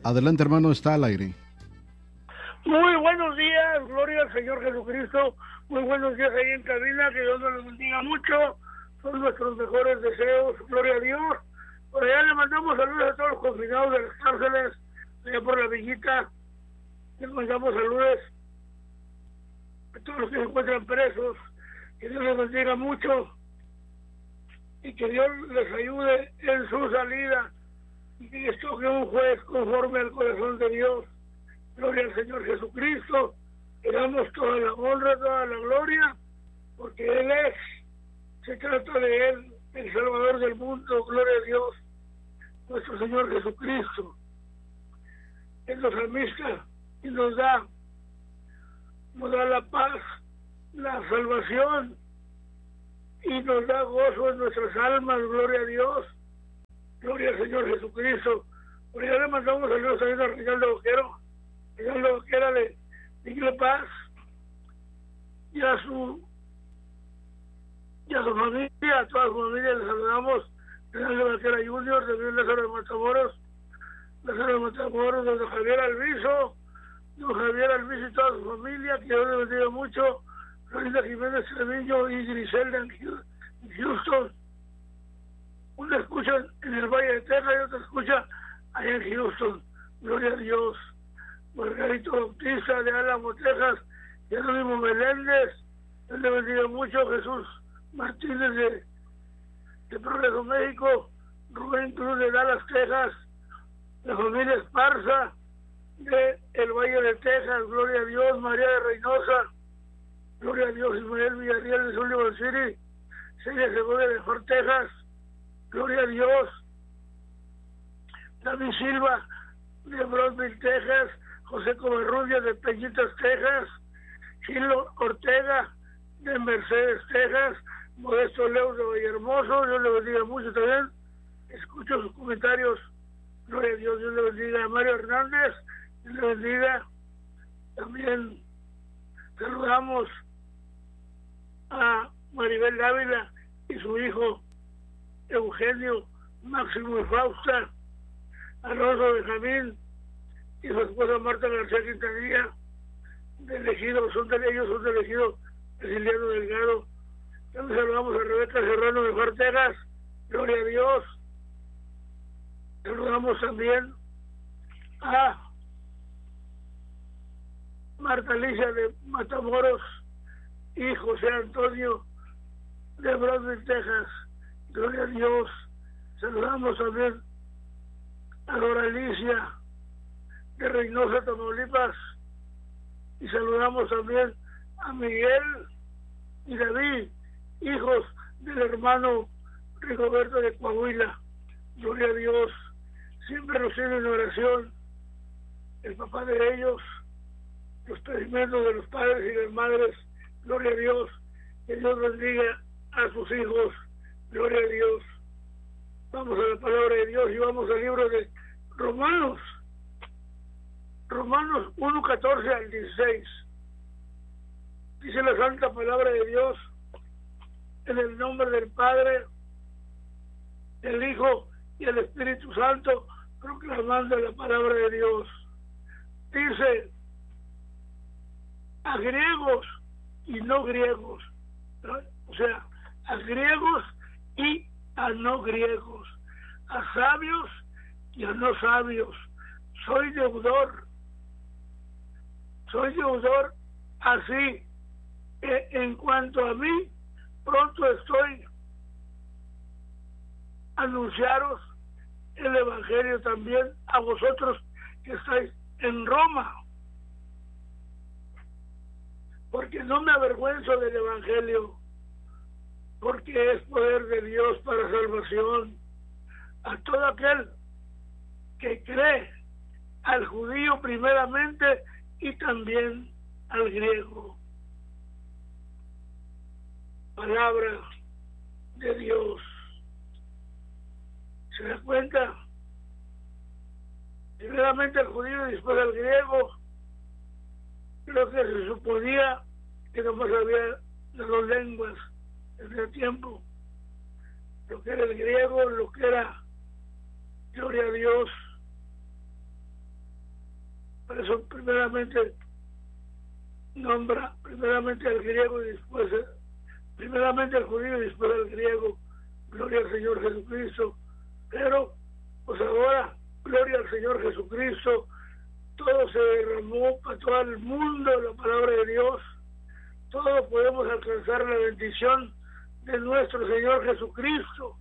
Adelante, hermano, está al aire. Muy buenos días, gloria al Señor Jesucristo. Muy buenos días ahí en cabina, que Dios nos bendiga mucho. Son nuestros mejores deseos, gloria a Dios. Por allá le mandamos saludos a todos los confinados de las cárceles, allá por la Villita. Les mandamos saludos a todos los que se encuentran presos. Que Dios les bendiga mucho y que Dios les ayude en su salida y que les toque un juez conforme al corazón de Dios. Gloria al Señor Jesucristo. Le damos toda la honra, toda la gloria, porque Él es. Se trata de Él, el Salvador del mundo. Gloria a Dios, nuestro Señor Jesucristo. Él nos amista y nos da la paz, la salvación y nos da gozo en nuestras almas. Gloria a Dios. Gloria al Señor Jesucristo. Por allá le mandamos saludos también a Reinaldo Boquero. Reinaldo Boquero le digle paz y a su familia, a toda su familia le saludamos. Reinaldo Boquero Junior, también Lázaro de Matamoros, don Javier Alviso y toda su familia, que Dios le bendiga mucho. Florinda Jiménez Treviño y Griselda en Houston. Una escucha en el Valle de Texas y otra escucha allá en Houston. Gloria a Dios. Margarito Bautista de Álamo, Texas. Jerónimo Meléndez. Dios le bendiga mucho. Jesús Martínez de Progreso, México. Rubén Cruz de Dallas, Texas. La familia Esparza de el Valle de Texas. Gloria a Dios. María de Reynosa. Gloria a Dios. Ismael Villarreal de Sullivan City. Celia Segovia de Fort Texas. Gloria a Dios. David Silva de Brownsville, Texas. José Covarrubias de Peñitas, Texas. Gilo Ortega de Mercedes, Texas. Modesto León de Vallehermoso. Dios le bendiga mucho también. Escucho sus comentarios. Gloria a Dios. Dios le bendiga a Mario Hernández. Dios le bendiga. También saludamos a Maribel Dávila y su hijo Eugenio, Máximo y Fausta, Alonso Benjamín y su esposa Marta García Quintanilla, ellos son del elegido Ceciliano Delgado. También saludamos a Rebeca Serrano de Fort Texas, gloria a Dios. Saludamos también a Marta Alicia de Matamoros y José Antonio de Brownsville, Texas. Gloria a Dios. Saludamos también a Dora Alicia de Reynosa, Tamaulipas. Y saludamos también a Miguel y David, hijos del hermano Rigoberto de Coahuila. Gloria a Dios. Siempre nos tiene en oración el papá de ellos, los pedimentos de los padres y las madres. Gloria a Dios. Que Dios bendiga a sus hijos. Gloria a Dios. Vamos a la palabra de Dios y vamos al libro de Romanos. Romanos 1:14 al 16. Dice la santa palabra de Dios, en el nombre del Padre, del Hijo y el Espíritu Santo, proclamando la palabra de Dios. Dice, a griegos y no griegos, o sea, a griegos y a no griegos, a sabios y a no sabios, soy deudor, así que en cuanto a mí, pronto estoy a anunciaros el Evangelio también a vosotros que estáis en Roma, porque no me avergüenzo del Evangelio, porque es poder de Dios para salvación a todo aquel que cree, al judío primeramente y también al griego. Palabra de Dios. ¿Se da cuenta? Primeramente al judío y después al griego. Creo que se suponía que nomás había las dos lenguas en ese tiempo. Lo que era el griego, lo que era, gloria a Dios, eso primeramente nombra primeramente al griego y después primeramente al judío y después al griego. Gloria al Señor Jesucristo. Pero pues ahora, gloria al Señor Jesucristo, todo se derramó para todo el mundo la palabra de Dios. Todos podemos alcanzar la bendición de nuestro Señor Jesucristo.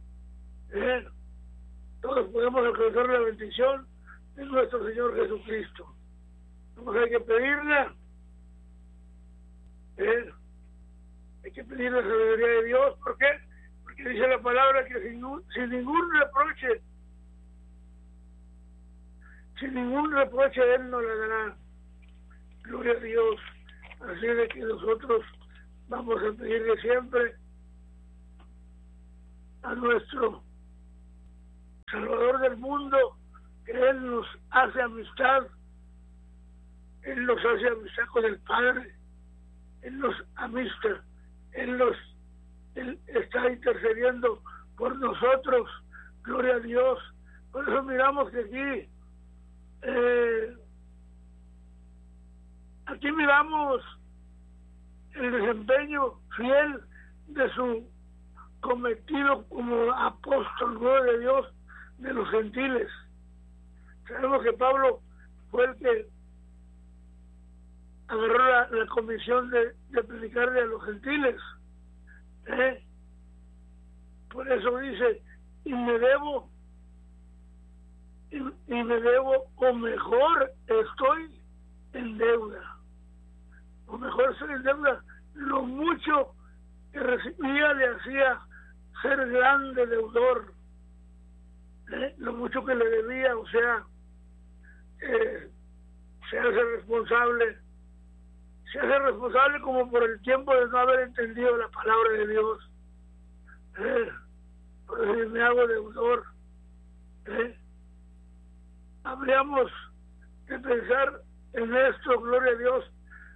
Todos podemos alcanzar la bendición de nuestro Señor Jesucristo. Entonces hay que pedirla. Hay que pedir la sabiduría de Dios. ¿Por qué? Porque dice la palabra que sin ningún reproche Él nos la dará. Gloria a Dios. Así de que nosotros vamos a pedirle siempre a nuestro Salvador del mundo que Él nos hace amistad. Él nos hace amistad con el Padre. Él nos amista. Él está intercediendo por nosotros. Gloria a Dios. Por eso miramos que aquí miramos el desempeño fiel de su cometido como apóstol, gloria de Dios, de los gentiles. Sabemos que Pablo fue el que agarró la comisión de predicarle a los gentiles. Por eso dice, y me debo, o mejor estoy en deuda. O mejor estoy en deuda. Lo mucho que recibía le hacía ser grande deudor. Lo mucho que le debía, o sea, se hace responsable como por el tiempo de no haber entendido la palabra de Dios. Por eso me hago deudor. Habríamos de pensar en esto, gloria a Dios,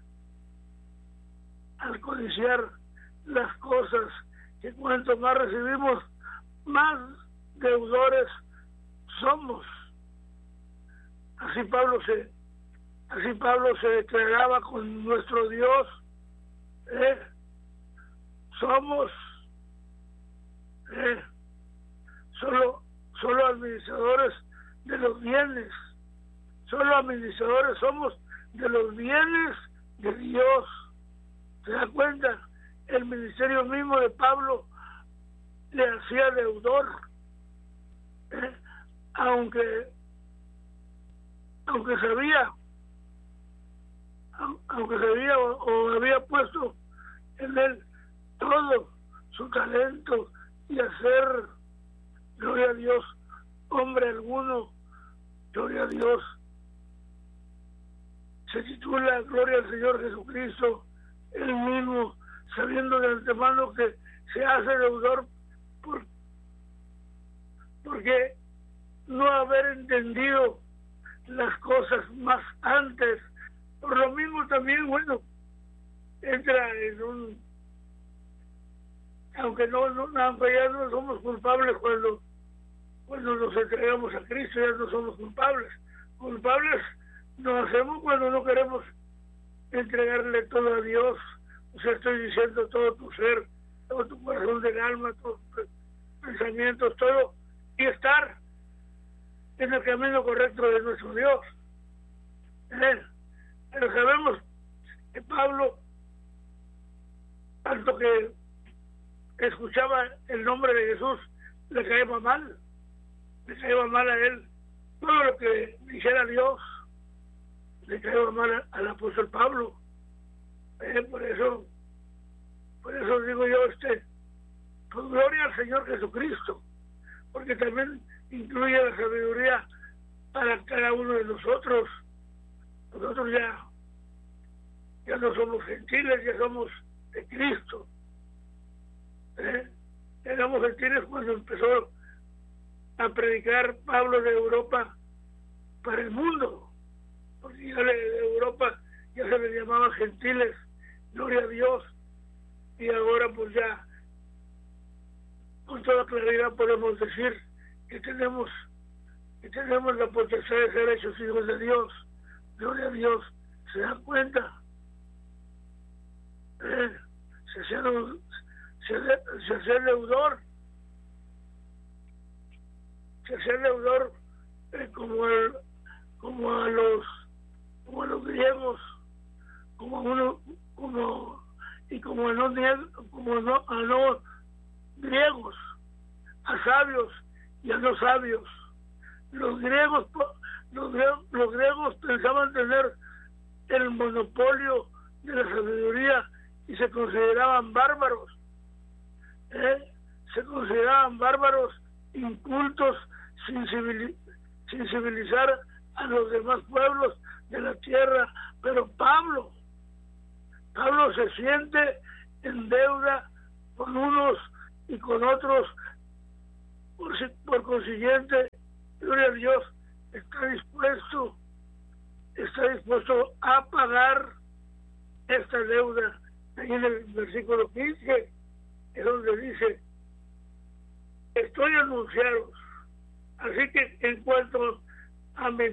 al codiciar las cosas, que cuanto más recibimos, más deudores somos. Así Pablo se declaraba con nuestro Dios. Somos solo administradores de los bienes. Solo administradores somos de los bienes de Dios. ¿Se da cuenta? El ministerio mismo de Pablo le hacía deudor. Aunque sabía o había puesto en él todo su talento y hacer, gloria a Dios, hombre alguno, gloria a Dios, se titula Gloria al Señor Jesucristo, él mismo, sabiendo de antemano que se hace deudor porque no haber entendido las cosas más antes. Por lo mismo también, bueno, entra en un, aunque ya no somos culpables cuando nos entregamos a Cristo, ya no somos culpables. Culpables nos hacemos cuando no queremos entregarle todo a Dios. O sea, estoy diciendo todo tu ser, todo tu corazón del alma, todos tus pensamientos, todo, y estar en el camino correcto de nuestro Dios. Pero sabemos que Pablo, tanto que escuchaba el nombre de Jesús, le caía mal a él. Todo lo que dijera Dios le caía mal al apóstol Pablo. Por eso digo yo, pues gloria al Señor Jesucristo, porque también incluye la sabiduría para cada uno de nosotros. Nosotros ya no somos gentiles, ya somos de Cristo. Éramos gentiles cuando empezó a predicar Pablo de Europa para el mundo, porque ya de Europa ya se les llamaba gentiles, gloria a Dios, y ahora pues ya con toda claridad podemos decir que tenemos la potestad de ser hechos hijos de Dios. Gloria a Dios. ¿Se dan cuenta? Se hacía deudor. Se hacía deudor como a los griegos, como a no griegos, a sabios y a no sabios. Los griegos pensaban tener el monopolio de la sabiduría y se consideraban bárbaros. Se consideraban bárbaros, incultos, sin civilizar a los demás pueblos de la tierra. Pero Pablo se siente en deuda con unos y con otros. Por consiguiente, gloria a Dios, está dispuesto a pagar esta deuda. Ahí en el versículo 15 es donde dice: estoy anunciados. Así que en cuanto a mi,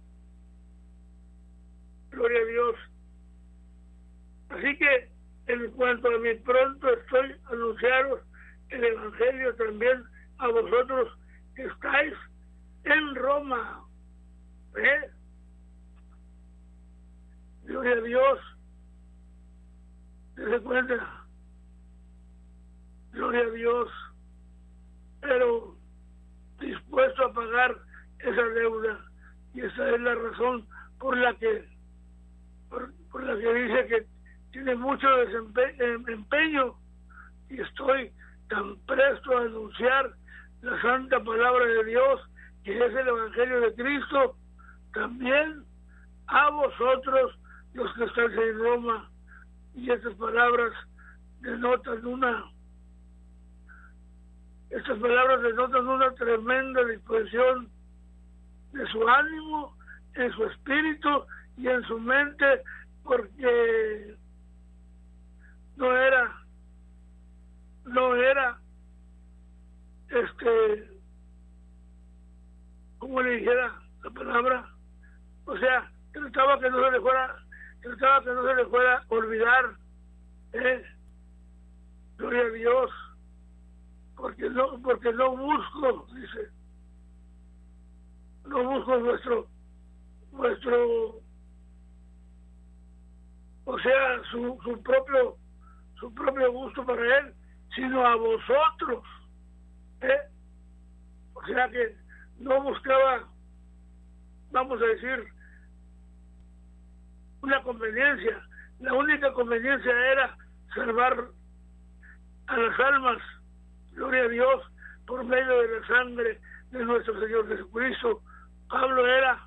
gloria a Dios, así que en cuanto a mí pronto estoy anunciados el Evangelio también a vosotros que estáis en Roma. Gloria a Dios. ¿Se cuenta? Gloria a Dios. Pero dispuesto a pagar esa deuda. Y esa es la razón por la que dice que tiene mucho empeño, y estoy tan presto a anunciar la santa palabra de Dios, que es el Evangelio de Cristo, también a vosotros los que estáis en Roma. Y estas palabras denotan una tremenda disposición de su ánimo, en su espíritu y en su mente, porque no era como le dijera la palabra, o sea, trataba que no se le fuera a olvidar, gloria a Dios, porque no busco, dice, no busco vuestro, o sea, su propio gusto para él, sino a vosotros, o sea que no buscaba, vamos a decir, una conveniencia. La única conveniencia era salvar a las almas, gloria a Dios, por medio de la sangre de nuestro Señor Jesucristo. Pablo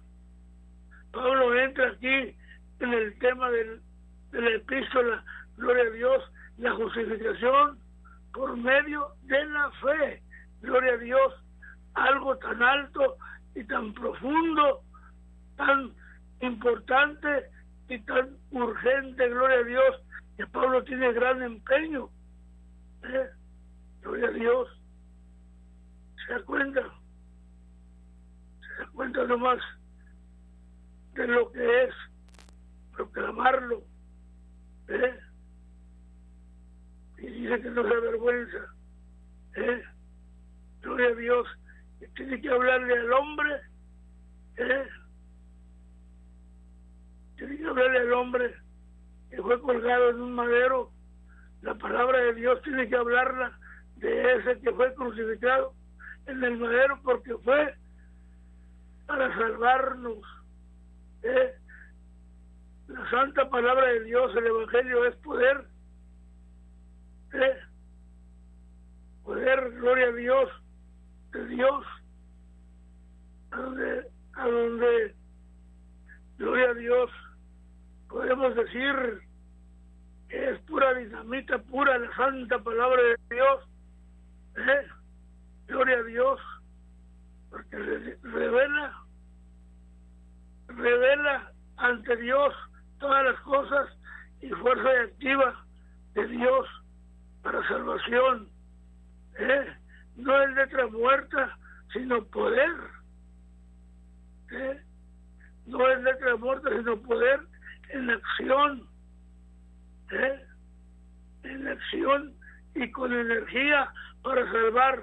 entra aquí en el tema de la epístola, gloria a Dios, la justificación por medio de la fe, gloria a Dios, algo tan alto y tan profundo, tan importante y tan urgente, gloria a Dios, que Pablo tiene gran empeño, gloria a Dios. ¿Se da cuenta nomás de lo que es proclamarlo? Y dice que no se avergüenza, gloria a Dios, que tiene que hablarle al hombre, tiene que hablarle al hombre que fue colgado en un madero. La palabra de Dios tiene que hablarla de ese que fue crucificado en el madero, porque fue para salvarnos. La santa palabra de Dios, el Evangelio, es poder. Poder, gloria a Dios, de Dios, a donde gloria a Dios, podemos decir que es pura dinamita, pura la santa palabra de Dios, gloria a Dios, porque revela ante Dios todas las cosas y fuerza activa de Dios para salvación, no es letra muerta, sino poder, no es letra la muerte, sino poder en acción, en acción y con energía para salvar.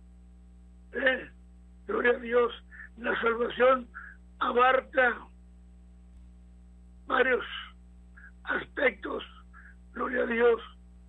Gloria a Dios. La salvación abarca varios aspectos. Gloria a Dios.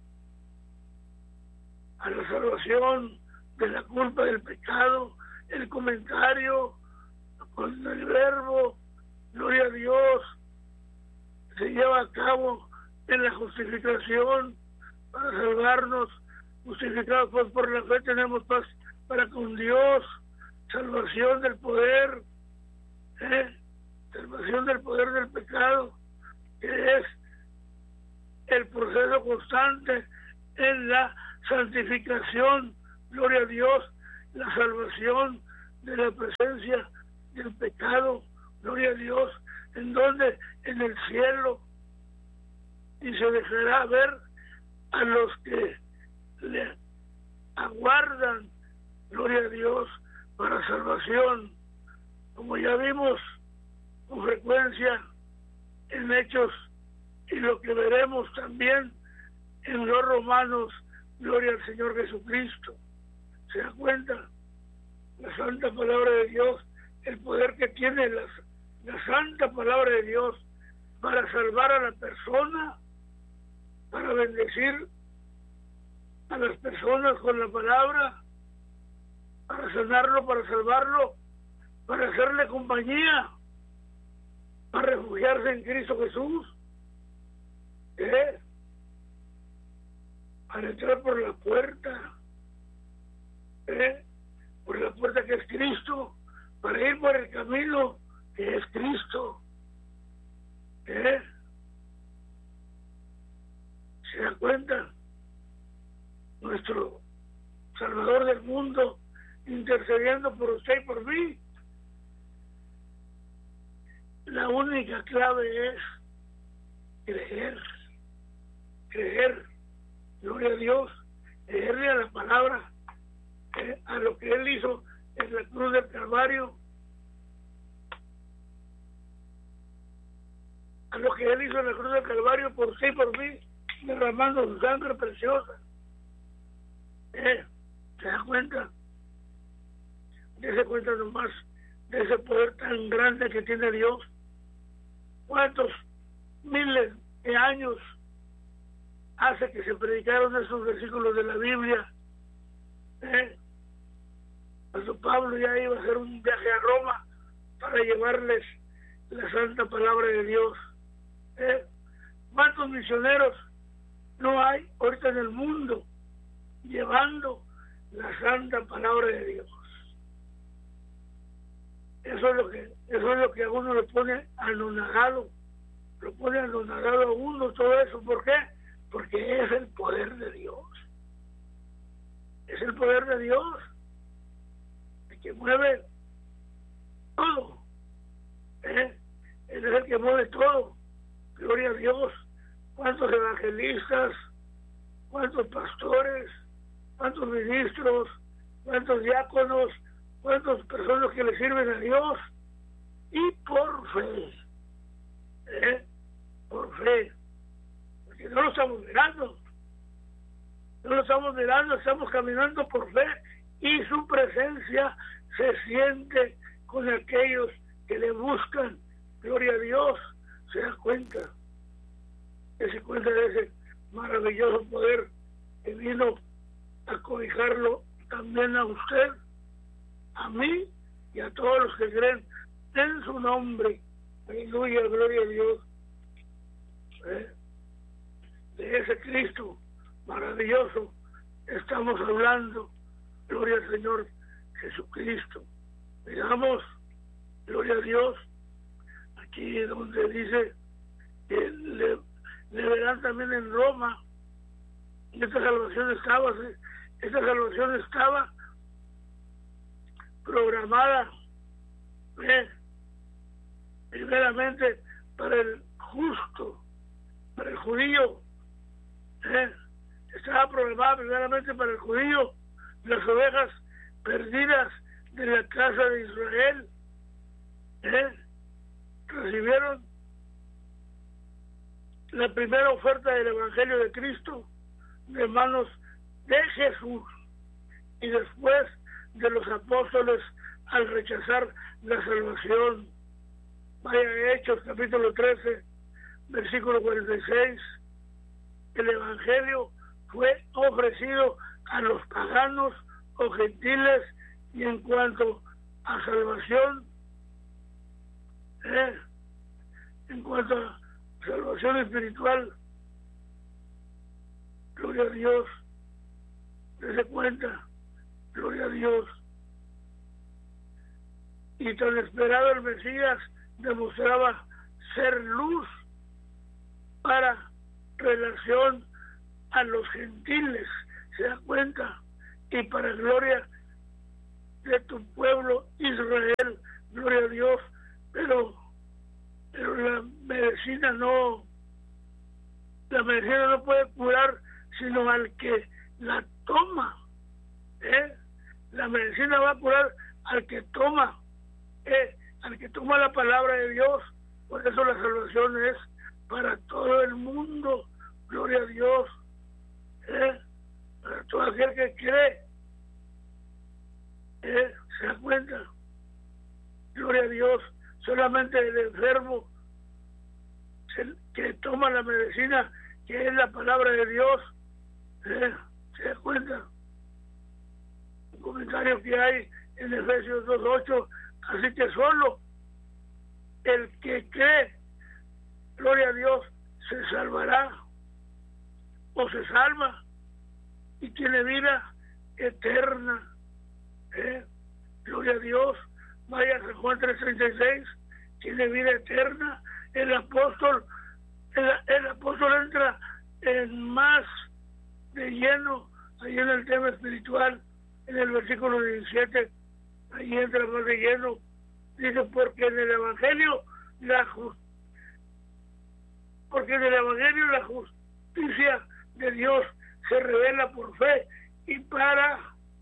A la salvación de la culpa del pecado, el comentario con el verbo, gloria a Dios, se lleva a cabo en la justificación para salvarnos. Justificados pues por la fe tenemos paz para con Dios, salvación del poder, salvación del poder del pecado, que es el proceso constante en la santificación, gloria a Dios, la salvación de la presencia del pecado, gloria a Dios, en donde en el cielo, y se dejará ver a los que le aguardan, gloria a Dios, para salvación, como ya vimos con frecuencia en Hechos, y lo que veremos también en los Romanos. Gloria al Señor Jesucristo. ¿Se da cuenta? La santa palabra de Dios, el poder que tiene la santa palabra de Dios para salvar a la persona, para bendecir a las personas con la palabra, para sanarlo, para salvarlo, para hacerle compañía, para refugiarse en Cristo Jesús. Para entrar por la puerta, por la puerta que es Cristo, para ir por el camino que es Cristo. ¿Se da cuenta? Nuestro Salvador del mundo intercediendo por usted y por mí. La única clave es creer, gloria a Dios, creerle a la palabra, a lo que Él hizo en la cruz del Calvario, a lo que Él hizo en la cruz del Calvario por usted y por mí, derramando su sangre preciosa. ¿Se da cuenta? Dese cuenta nomás de ese poder tan grande que tiene Dios. ¿Cuántos miles de años hace que se predicaron esos versículos de la Biblia? Cuando Pablo ya iba a hacer un viaje a Roma para llevarles la santa palabra de Dios. ¿Cuántos misioneros no hay ahorita en el mundo llevando la santa palabra de Dios? Eso es lo que a uno le pone anonadado, lo pone anonadado a uno todo eso. ¿Por qué? Porque es el poder de Dios. Es el poder de Dios el que mueve todo. Él es el que mueve todo. Gloria a Dios. ¿Cuántos evangelistas? ¿Cuántos pastores? ¿Cuántos ministros? ¿Cuántos diáconos? ¿Cuántas personas que le sirven a Dios? Y por fe. Por fe. Porque no lo estamos mirando. No lo estamos mirando, estamos caminando por fe y su presencia se siente con aquellos que le buscan. Gloria a Dios. Se da cuenta. Se cuenta de ese maravilloso poder que vino a cobijarlo también a usted, a mí y a todos los que creen en su nombre. Aleluya, gloria a Dios. De ese Cristo maravilloso estamos hablando. Gloria al Señor Jesucristo. Miramos, gloria a Dios, aquí donde dice que le verán también en Roma. Esta salvación estaba programada primeramente para el justo, para el judío. Estaba programada primeramente para el judío, las ovejas perdidas de la casa de Israel. Recibieron la primera oferta del Evangelio de Cristo de manos de Jesús y después de los apóstoles al rechazar la salvación. Vaya Hechos, capítulo 13, versículo 46. El Evangelio fue ofrecido a los paganos o gentiles, y en cuanto a salvación, en cuanto a salvación espiritual, gloria a Dios, dése cuenta, gloria a Dios. Y tan esperado el Mesías demostraba ser luz para relación a los gentiles, se da cuenta, y para gloria de tu pueblo Israel, gloria a Dios. Pero la medicina no puede curar sino al que la toma. La medicina va a curar al que toma, la palabra de Dios. Por eso la salvación es para todo el mundo, gloria a Dios, para todo aquel que cree, se da cuenta, gloria a Dios. Solamente el enfermo que toma la medicina, que es la palabra de Dios, se da cuenta. Un comentario que hay en Efesios 2:8, así que solo el que cree, gloria a Dios, se salvará o se salva y tiene vida eterna. Gloria a Dios. Vaya a Juan 3:36, tiene vida eterna. El apóstol entra en más de lleno ahí en el tema espiritual, en el versículo 17, ahí entra más de lleno. Dice, porque en el Evangelio la justicia de Dios se revela por fe y para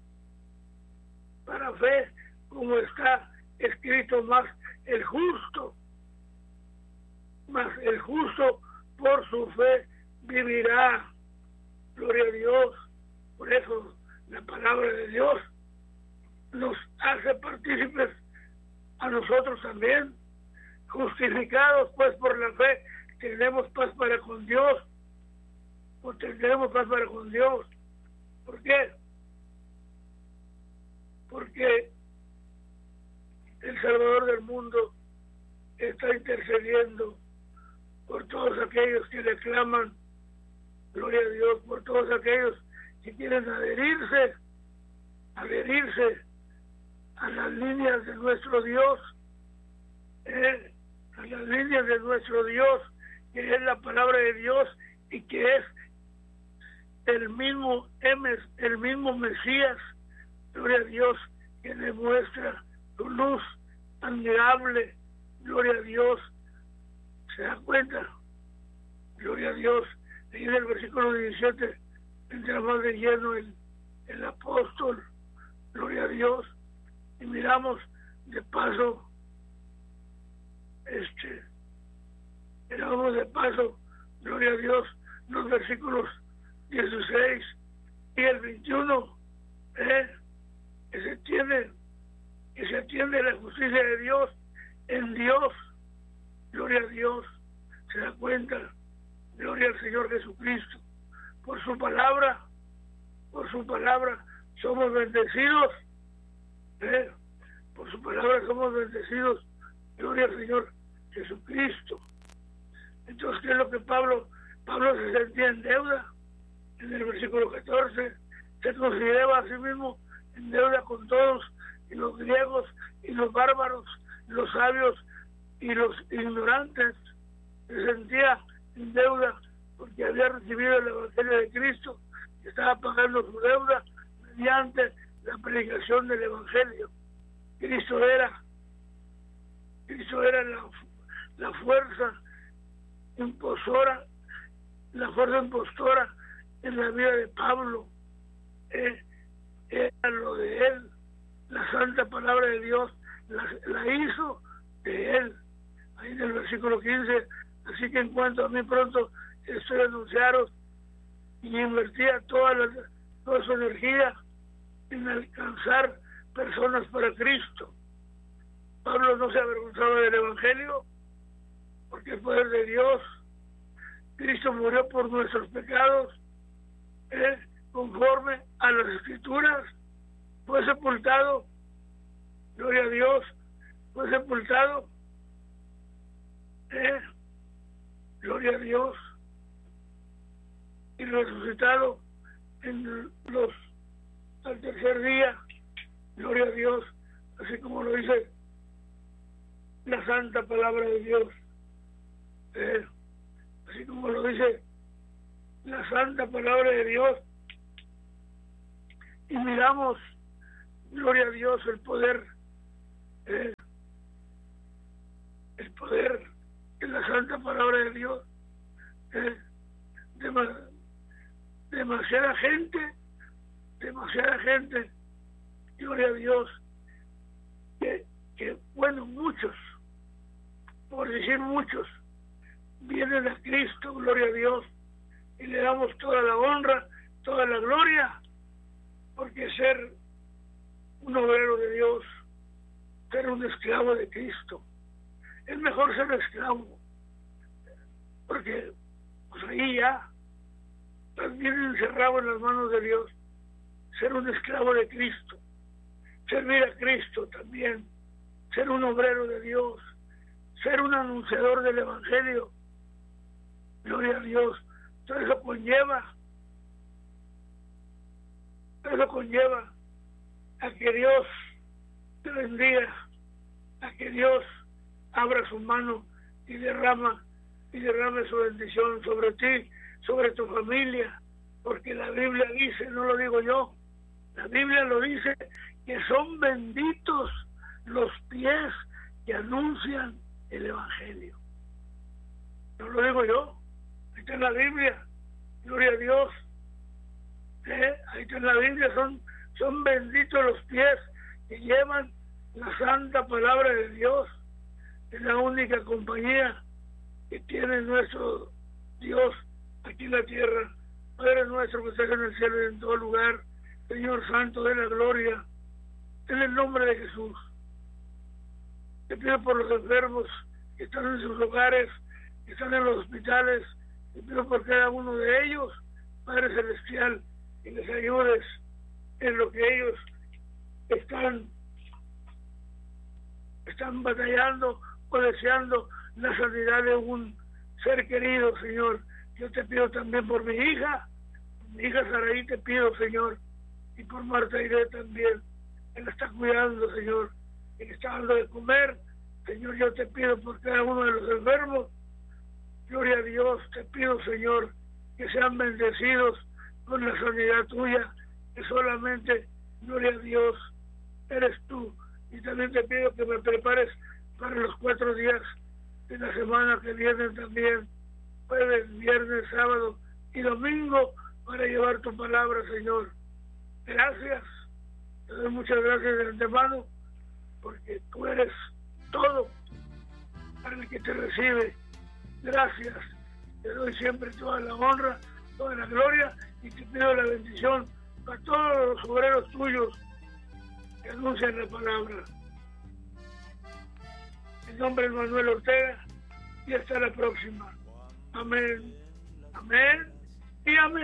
fe, como está escrito, más el justo por su fe vivirá. Gloria a Dios. Por eso la palabra de Dios nos hace partícipes a nosotros también. Justificados pues por la fe, tendremos paz para con Dios. ¿Por qué? Porque el Salvador del mundo está intercediendo por todos aquellos que le claman, gloria a Dios, por todos aquellos que quieren adherirse a las líneas de nuestro Dios, a las líneas de nuestro Dios, que es la palabra de Dios y que es el mismo Mesías, gloria a Dios, que demuestra su luz admirable, gloria a Dios. ¿Se da cuenta? Gloria a Dios. Ahí en el versículo 17 entra más de lleno el apóstol, gloria a Dios. Y miramos de paso, gloria a Dios, los versículos 16 y el 21, que se atiende la justicia de Dios en Dios, gloria a Dios. Se da cuenta, gloria al Señor Jesucristo. Por su palabra somos bendecidos, por su palabra somos bendecidos, gloria al Señor Jesucristo. Entonces, ¿qué es lo que Pablo se sentía en deuda? En el versículo 14, se consideraba a sí mismo en deuda con todos, y los griegos y los bárbaros, los sabios y los ignorantes. Se sentía en deuda porque había recibido el Evangelio de Cristo y estaba pagando su deuda mediante la predicación del Evangelio. Cristo era la fuerza impostora en la vida de Pablo. Era lo de él. La santa palabra de Dios la hizo de él. Ahí en el versículo 15, Así que en cuanto a mí pronto estoy anunciaros y invertía toda su energía en alcanzar personas para Cristo. Pablo no se avergonzaba del Evangelio, porque el poder de Dios. Cristo murió por nuestros pecados, conforme a las Escrituras, fue sepultado, gloria a Dios, fue sepultado, gloria a Dios, y resucitado al tercer día, gloria a Dios, así como lo dice la santa palabra de Dios, así como lo dice la santa palabra de Dios. Y miramos, gloria a Dios, el poder en la santa palabra de Dios. Demasiada gente, gloria a Dios, que bueno, muchos, por decir muchos, vienen a Cristo, gloria a Dios, y le damos toda la honra, toda la gloria, porque ser un obrero de Dios, ser un esclavo de Cristo, es mejor ser esclavo, porque pues ahí ya estás bien encerrado en las manos de Dios. Ser un esclavo de Cristo, servir a Cristo también, ser un obrero de Dios, ser un anunciador del Evangelio, gloria a Dios. Todo eso conlleva a que Dios te bendiga, a que Dios abra su mano y derrame su bendición sobre ti, sobre tu familia, porque la Biblia dice, no lo digo yo, la Biblia lo dice, que son benditos los pies que anuncian el Evangelio. No lo digo yo, ahí está en la Biblia, gloria a Dios. Ahí está en la Biblia, son benditos los pies que llevan la santa palabra de Dios. Es la única compañía que tiene nuestro Dios aquí en la tierra. Padre nuestro que estás en el cielo y en todo lugar, Señor Santo de la gloria, en el nombre de Jesús. Te pido por los enfermos que están en sus hogares, que están en los hospitales, te pido por cada uno de ellos, Padre Celestial, que les ayudes en lo que ellos están batallando o deseando la sanidad de un ser querido, Señor. Yo te pido también por mi hija Saraí, te pido, Señor, y por Marta Iré también. Él está cuidando, Señor, y le está dando de comer. Señor, yo te pido por cada uno de los enfermos. Gloria a Dios, te pido, Señor, que sean bendecidos con la sanidad tuya, que solamente, gloria a Dios, eres tú. Y también te pido que me prepares para los 4 días de la semana que vienen también, jueves, viernes, sábado y domingo, para llevar tu palabra, Señor. Gracias, te doy muchas gracias de antemano, porque tú eres todo para el que te recibe. Gracias, te doy siempre toda la honra, toda la gloria, y te pido la bendición para todos los obreros tuyos que anuncian la palabra. En nombre de Manuel Ortega, y hasta la próxima. Amén, amén y amén.